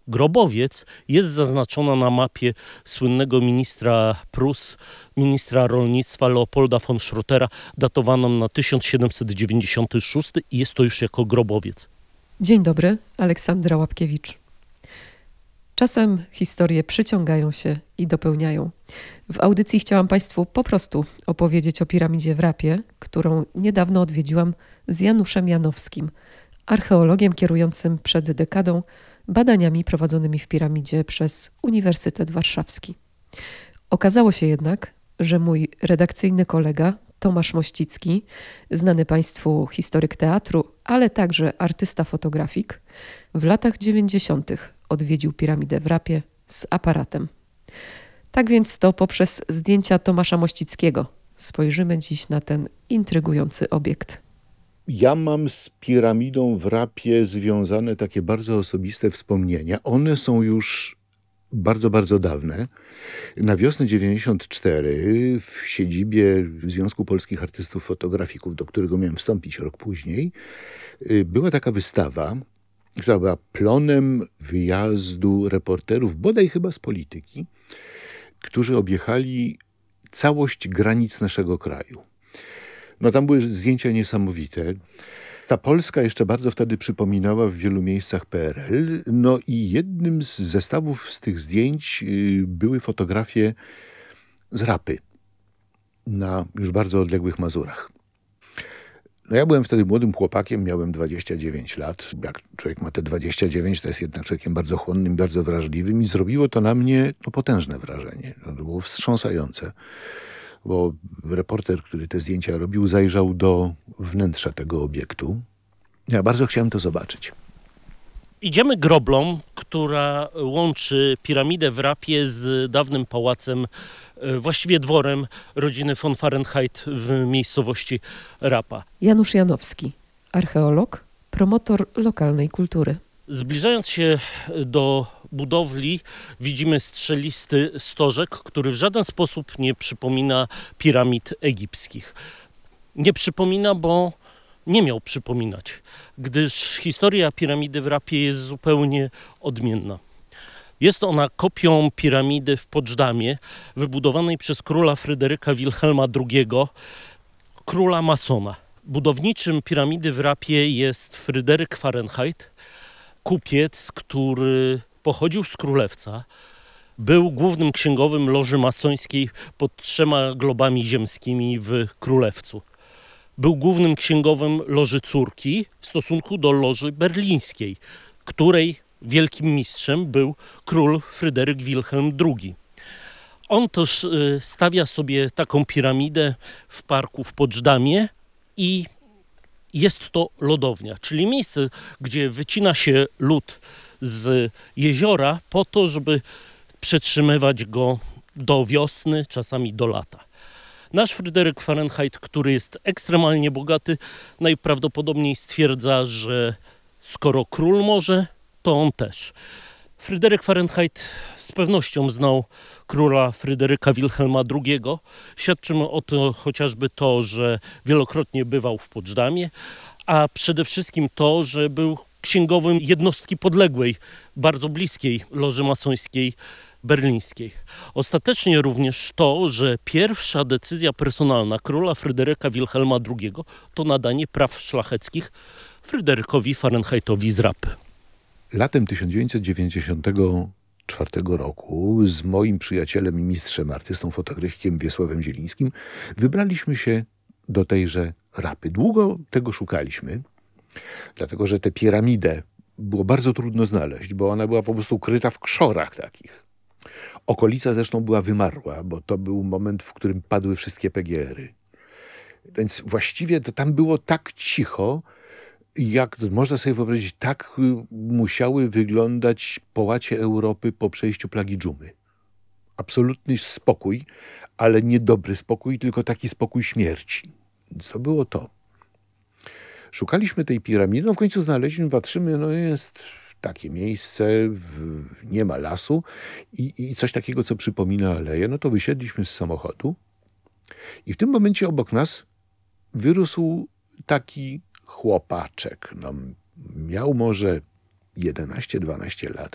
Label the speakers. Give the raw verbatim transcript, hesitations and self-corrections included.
Speaker 1: Grobowiec jest zaznaczona na mapie słynnego ministra Prus, ministra rolnictwa Leopolda von Schrottera, datowaną na tysiąc siedemset dziewięćdziesiąty szósty i jest to już jako grobowiec.
Speaker 2: Dzień dobry, Aleksandra Łapkiewicz. Czasem historie przyciągają się i dopełniają. W audycji chciałam Państwu po prostu opowiedzieć o piramidzie w Rapie, którą niedawno odwiedziłam z Januszem Janowskim, archeologiem kierującym przed dekadą badaniami prowadzonymi w piramidzie przez Uniwersytet Warszawski. Okazało się jednak, że mój redakcyjny kolega Tomasz Mościcki, znany Państwu historyk teatru, ale także artysta fotografik, w latach dziewięćdziesiątych odwiedził piramidę w Rapie z aparatem. Tak więc to poprzez zdjęcia Tomasza Mościckiego spojrzymy dziś na ten intrygujący obiekt.
Speaker 3: Ja mam z piramidą w Rapie związane takie bardzo osobiste wspomnienia. One są już bardzo, bardzo dawne. Na wiosnę dziewięćdziesiąt cztery w siedzibie Związku Polskich Artystów Fotografików, do którego miałem wstąpić rok później, była taka wystawa, która była plonem wyjazdu reporterów, bodaj chyba z polityki, którzy objechali całość granic naszego kraju. No tam były zdjęcia niesamowite. Ta Polska jeszcze bardzo wtedy przypominała w wielu miejscach P R L. No i jednym z zestawów z tych zdjęć były fotografie z Rapy na już bardzo odległych Mazurach. No ja byłem wtedy młodym chłopakiem, miałem dwadzieścia dziewięć lat. Jak człowiek ma te dwadzieścia dziewięć, to jest jednak człowiekiem bardzo chłonnym, bardzo wrażliwym i zrobiło to na mnie no, potężne wrażenie. To było wstrząsające, bo reporter, który te zdjęcia robił, zajrzał do wnętrza tego obiektu. Ja bardzo chciałem to zobaczyć.
Speaker 1: Idziemy groblą, która łączy piramidę w Rapie z dawnym pałacem, właściwie dworem rodziny von Fahrenheit w miejscowości Rapa.
Speaker 2: Janusz Janowski, archeolog, promotor lokalnej kultury.
Speaker 1: Zbliżając się do budowli widzimy strzelisty stożek, który w żaden sposób nie przypomina piramid egipskich. Nie przypomina, bo nie miał przypominać, gdyż historia piramidy w Rapie jest zupełnie odmienna. Jest ona kopią piramidy w Poczdamie, wybudowanej przez króla Fryderyka Wilhelma drugiego, króla masona. Budowniczym piramidy w Rapie jest Fryderyk Fahrenheit, kupiec, który pochodził z Królewca, był głównym księgowym loży masońskiej pod trzema globami ziemskimi w Królewcu. Był głównym księgowym loży Córki w stosunku do loży berlińskiej, której wielkim mistrzem był król Fryderyk Wilhelm drugi. On też stawia sobie taką piramidę w parku w Poczdamie i jest to lodownia, czyli miejsce, gdzie wycina się lód z jeziora po to, żeby przetrzymywać go do wiosny, czasami do lata. Nasz Fryderyk Fahrenheit, który jest ekstremalnie bogaty, najprawdopodobniej stwierdza, że skoro król może, to on też. Fryderyk Fahrenheit z pewnością znał króla Fryderyka Wilhelma drugiego. Świadczy o to chociażby to, że wielokrotnie bywał w Poczdamie, a przede wszystkim to, że był księgowym jednostki podległej, bardzo bliskiej loży masońskiej berlińskiej. Ostatecznie również to, że pierwsza decyzja personalna króla Fryderyka Wilhelma drugiego to nadanie praw szlacheckich Fryderykowi Fahrenheitowi z Rapy.
Speaker 3: Latem tysiąc dziewięćset dziewięćdziesiątego czwartego roku z moim przyjacielem i mistrzem, artystą, fotografikiem Wiesławem Zielińskim wybraliśmy się do tejże Rapy. Długo tego szukaliśmy, dlatego że tę piramidę było bardzo trudno znaleźć, bo ona była po prostu ukryta w krzorach takich. Okolica zresztą była wymarła, bo to był moment, w którym padły wszystkie P G ery. Więc właściwie to tam było tak cicho, jak można sobie wyobrazić, tak musiały wyglądać połacie Europy po przejściu plagi dżumy. Absolutny spokój, ale nie dobry spokój, tylko taki spokój śmierci. Więc to było to. Szukaliśmy tej piramidy, no w końcu znaleźliśmy, patrzymy, no jest takie miejsce, w, nie ma lasu i, i coś takiego, co przypomina aleję. No to wysiedliśmy z samochodu i w tym momencie obok nas wyrósł taki chłopaczek. No, miał może jedenaście dwanaście lat.